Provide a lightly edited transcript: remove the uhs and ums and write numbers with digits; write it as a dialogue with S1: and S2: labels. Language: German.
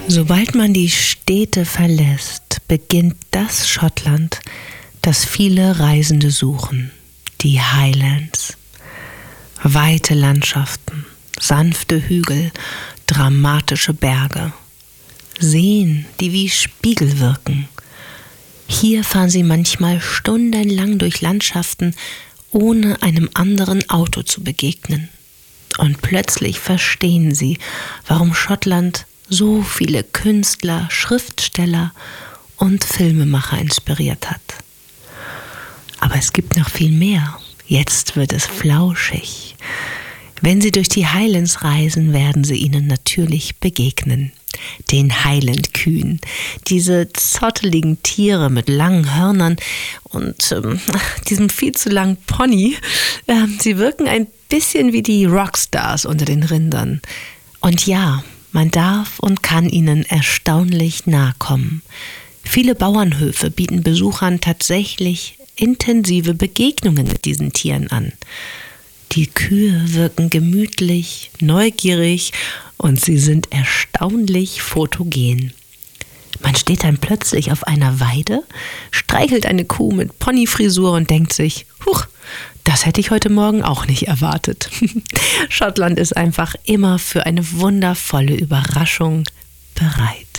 S1: Sobald man die Städte verlässt, beginnt das Schottland, das viele Reisende suchen. Die Highlands. Weite Landschaften, sanfte Hügel, dramatische Berge. Seen, die wie Spiegel wirken. Hier fahren sie manchmal stundenlang durch Landschaften, ohne einem anderen Auto zu begegnen. Und plötzlich verstehen sie, warum Schottland so viele Künstler, Schriftsteller und Filmemacher inspiriert hat. Aber es gibt noch viel mehr. Jetzt wird es flauschig. Wenn Sie durch die Highlands reisen, werden Sie ihnen natürlich begegnen. Den Highland-Kühen. Diese zotteligen Tiere mit langen Hörnern und diesem viel zu langen Pony. Sie wirken ein bisschen wie die Rockstars unter den Rindern. Und ja, man darf und kann ihnen erstaunlich nahe kommen. Viele Bauernhöfe bieten Besuchern tatsächlich intensive Begegnungen mit diesen Tieren an. Die Kühe wirken gemütlich, neugierig und sie sind erstaunlich fotogen. Man steht dann plötzlich auf einer Weide, streichelt eine Kuh mit Ponyfrisur und denkt sich, huch, das hätte ich heute Morgen auch nicht erwartet. Schottland ist einfach immer für eine wundervolle Überraschung bereit.